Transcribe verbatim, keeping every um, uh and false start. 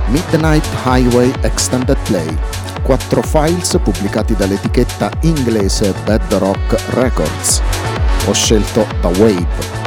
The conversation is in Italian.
Midnight Highway Extended Play, quattro files pubblicati dall'etichetta inglese Bedrock Records. Ho scelto The Wave.